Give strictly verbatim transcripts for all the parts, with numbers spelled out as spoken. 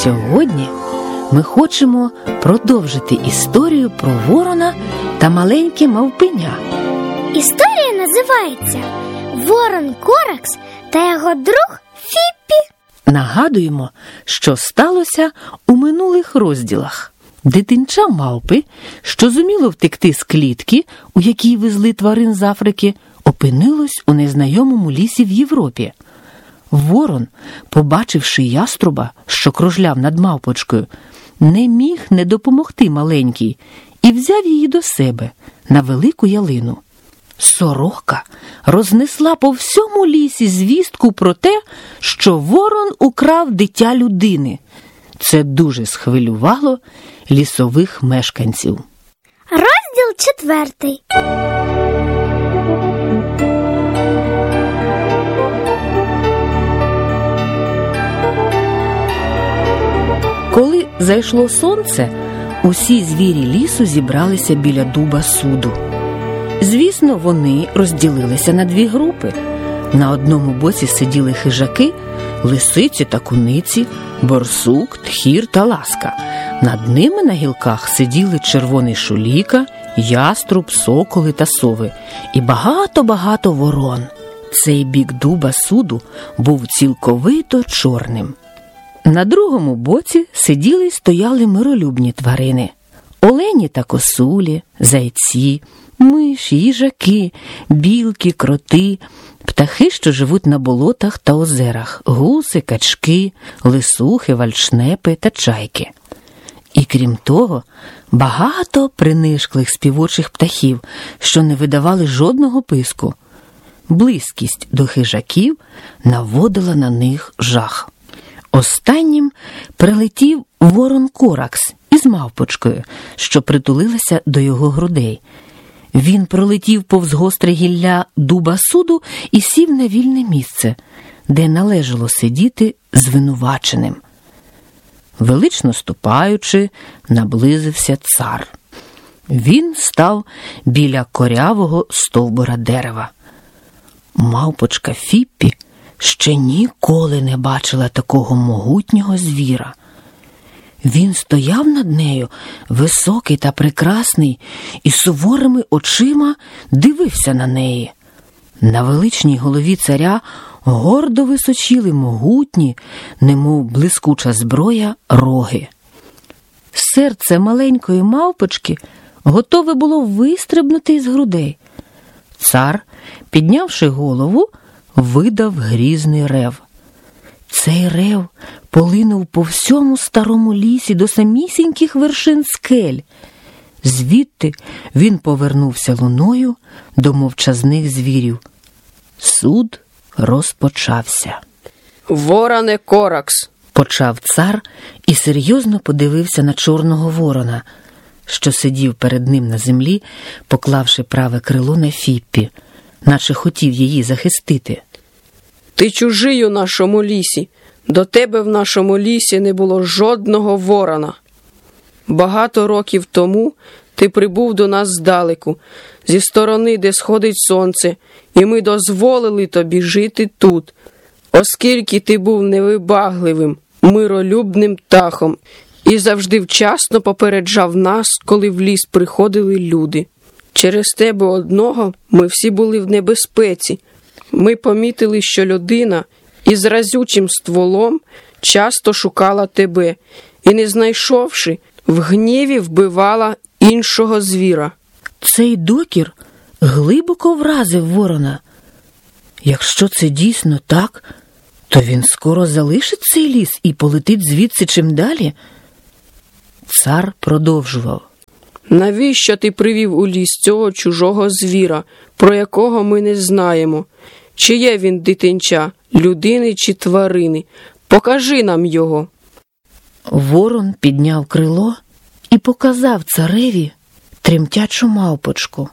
Сьогодні ми хочемо продовжити історію про ворона та маленьке мавпеня. Історія називається «Ворон Коракс та його друг Фіппі». Нагадуємо, що сталося у минулих розділах. Дитинча мавпи, що зуміло втекти з клітки, у якій везли тварин з Африки, опинилось у незнайомому лісі в Європі. Ворон, побачивши яструба, що кружляв над мавпочкою, не міг не допомогти маленькій і взяв її до себе на велику ялину. Сорока рознесла по всьому лісі звістку про те, що ворон украв дитя людини. Це дуже схвилювало лісових мешканців. Розділ четвертий. Коли зайшло сонце, усі звірі лісу зібралися біля дуба суду. Звісно, вони розділилися на дві групи. На одному боці сиділи хижаки, лисиці та куниці, борсук, тхір та ласка. Над ними на гілках сиділи червоний шуліка, яструб, соколи та сови і багато-багато ворон. Цей бік дуба суду був цілковито чорним. На другому боці сиділи й стояли миролюбні тварини. Олені та косулі, зайці, миші, їжаки, білки, кроти, птахи, що живуть на болотах та озерах, гуси, качки, лисухи, вальшнепи та чайки. І крім того, багато принишклих співочих птахів, що не видавали жодного писку. Близькість до хижаків наводила на них жах. Останнім прилетів ворон Коракс із мавпочкою, що притулилася до його грудей. Він пролетів повз гостре гілля дуба суду і сів на вільне місце, де належало сидіти звинуваченим. Велично ступаючи, наблизився цар. Він став біля корявого стовбура дерева. Мавпочка Фіппі ще ніколи не бачила такого могутнього звіра. Він стояв над нею, високий та прекрасний, і суворими очима дивився на неї. На величній голові царя гордо височили могутні, немов блискуча зброя, роги. Серце маленької мавпочки готове було вистрибнути із грудей. Цар, піднявши голову, видав грізний рев. Цей рев полинув по всьому старому лісі до самісіньких вершин скель. Звідти він повернувся луною до мовчазних звірів. Суд розпочався. «Вороне Коракс!» – почав цар і серйозно подивився на чорного ворона, що сидів перед ним на землі, поклавши праве крило на Фіппі, наче хотів її захистити. «Ти чужий у нашому лісі. До тебе в нашому лісі не було жодного ворона. Багато років тому ти прибув до нас здалеку, зі сторони, де сходить сонце, і ми дозволили тобі жити тут, оскільки ти був невибагливим, миролюбним птахом і завжди вчасно попереджав нас, коли в ліс приходили люди. Через тебе одного ми всі були в небезпеці. Ми помітили, що людина із разючим стволом часто шукала тебе і, не знайшовши, в гніві вбивала іншого звіра». Цей докір глибоко вразив ворона. Якщо це дійсно так, то він скоро залишить цей ліс і полетить звідси чим далі. Цар продовжував. «Навіщо ти привів у ліс цього чужого звіра, про якого ми не знаємо? Чи є він дитинча, людини чи тварини? Покажи нам його». Ворон підняв крило і показав цареві тремтячу мавпочку.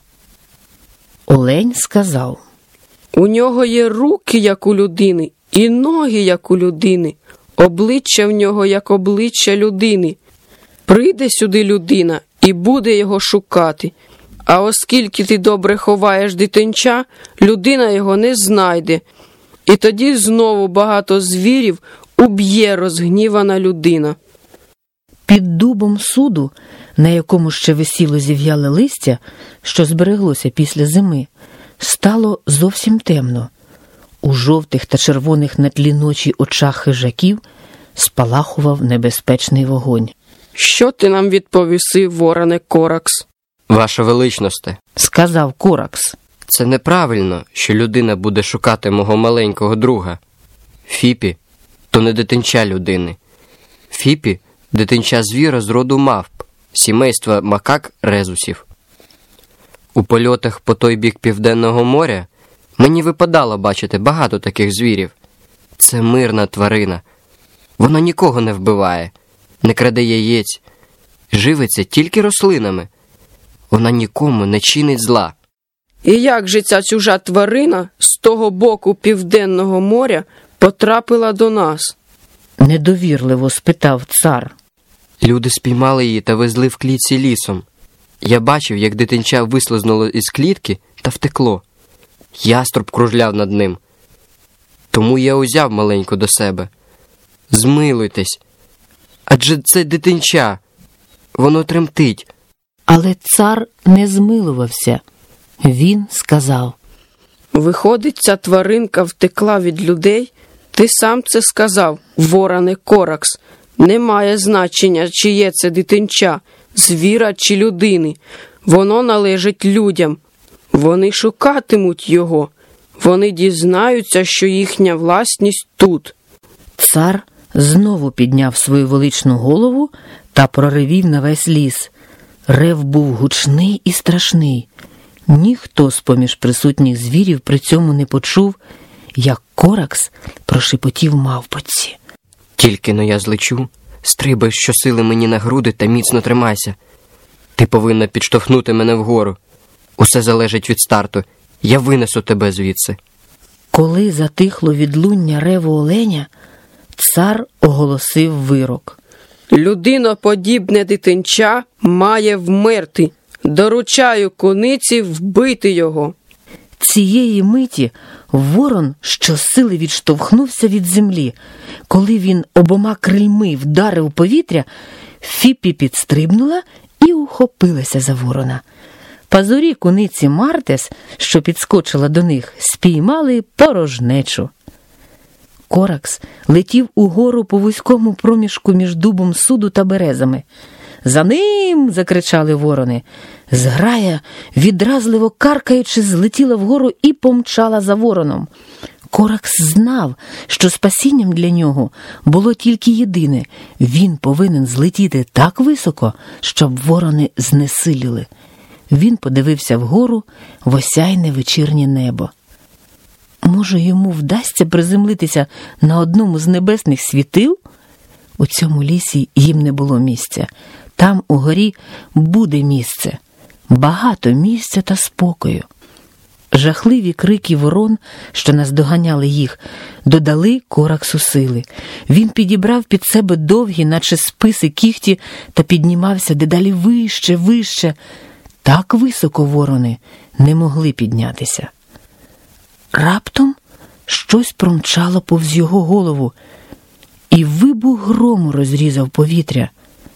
Олень сказав. «У нього є руки, як у людини, і ноги, як у людини, обличчя в нього, як обличчя людини. Прийде сюди людина і буде його шукати. А оскільки ти добре ховаєш дитинча, людина його не знайде. І тоді знову багато звірів уб'є розгнівана людина. Під дубом суду, на якому ще висіло зів'яле листя, що збереглося після зими, стало зовсім темно. У жовтих та червоних на тлі ночі очах хижаків спалахував небезпечний вогонь. Що ти нам відповіси, вороне Коракс? Ваша величносте, Сказав Коракс. це неправильно, що людина буде шукати мого маленького друга. Фіпі – то не дитинча людини. Фіпі – дитинча звіра з роду мавп, сімейства макак-резусів. У польотах по той бік Південного моря мені випадало бачити багато таких звірів. Це мирна тварина. Вона нікого не вбиває, не краде яєць, живиться тільки рослинами. Вона нікому не чинить зла. І як же ця чужа тварина з того боку Південного моря потрапила до нас? Недовірливо спитав цар. Люди спіймали її та везли в клітці лісом. Я бачив, як дитинча вислизнуло із клітки та втекло. Яструб кружляв над ним. Тому я узяв маленьку до себе. Змилуйтесь. Адже це дитинча. Воно тремтить. Але цар не змилувався. Він сказав: Виходить, ця тваринка втекла від людей? Ти сам це сказав, вороне Коракс. Немає значення, чиє це дитинча, звіра чи людини. Воно належить людям. Вони шукатимуть його. Вони дізнаються, що їхня власність тут. Цар знову підняв свою величну голову та проривів на весь ліс. Рев був гучний і страшний. Ніхто з-поміж присутніх звірів при цьому не почув, як Коракс прошепотів мавпочці. Тільки-но я злечу, стрибай щосили мені на груди та міцно тримайся. Ти повинна підштовхнути мене вгору. Усе залежить від старту. Я винесу тебе звідси. Коли затихло відлуння реву оленя, цар оголосив вирок. Людиноподібне дитинча має вмерти. Доручаю куниці вбити його. Цієї миті ворон щосили відштовхнувся від землі. Коли він обома крильми вдарив повітря, Фіпі підстрибнула і ухопилася за ворона. Пазурі куниці Мартес, що підскочила до них, спіймали порожнечу. Коракс летів угору по вузькому проміжку між дубом суду та березами. «За ним!» – закричали ворони. Зграя, відразливо каркаючи, злетіла вгору і помчала за вороном. Коракс знав, що спасінням для нього було тільки єдине – він повинен злетіти так високо, щоб ворони знесиліли. Він подивився вгору в осяйне вечірнє небо. Може, йому вдасться приземлитися на одному з небесних світил? У цьому лісі їм не було місця. Там угорі буде місце. Багато місця та спокою. Жахливі крики ворон, що наздоганяли їх, додали Кораксу сили. Він підібрав під себе довгі, наче списи кігті, та піднімався дедалі вище, вище. Так високо ворони не могли піднятися. Раптом щось промчало повз його голову, і вибух грому розрізав повітря.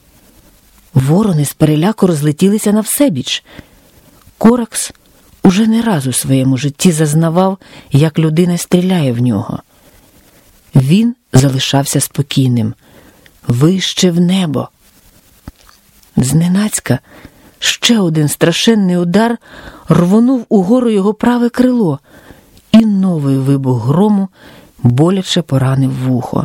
Ворони з переляку розлетілися навсебіч. Коракс уже не раз у своєму житті зазнавав, як людина стріляє в нього. Він залишався спокійним. Вище в небо. Зненацька ще один страшенний удар рвонув угору його праве крило, і новий вибух грому боляче поранив вухо.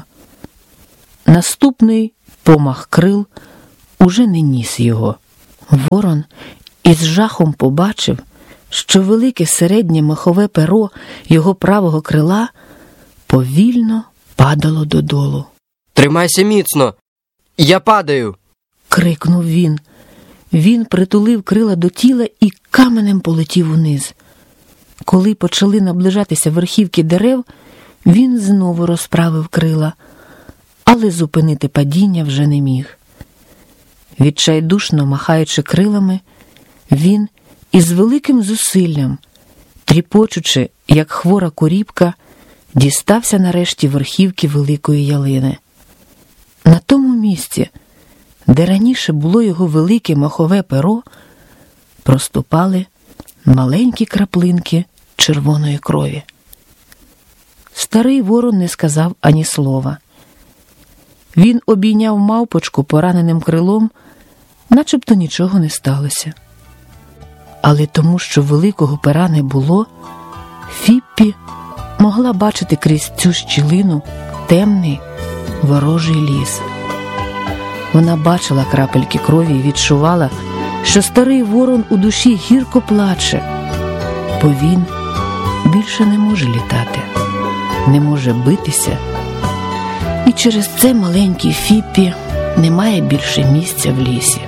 Наступний помах крил уже не ніс його. Ворон із жахом побачив, що велике середнє махове перо його правого крила повільно падало додолу. Тримайся міцно! Я падаю! Крикнув він. Він притулив крила до тіла і каменем полетів униз. Коли почали наближатися верхівки дерев, він знову розправив крила, але зупинити падіння вже не міг. Відчайдушно махаючи крилами, він із великим зусиллям, тріпочучи, як хвора куріпка, дістався нарешті верхівки великої ялини. На тому місці, де раніше було його велике махове перо, проступали маленькі краплинки червоної крові. Старий ворон не сказав ані слова. Він обійняв мавпочку пораненим крилом, начебто нічого не сталося. Але тому, що великого пера не було, Фіппі могла бачити крізь цю щілину темний ворожий ліс. Вона бачила крапельки крові і відчувала, що старий ворон у душі гірко плаче, бо він більше не може літати, не може битися, і через це маленький Фіппі не має більше місця в лісі.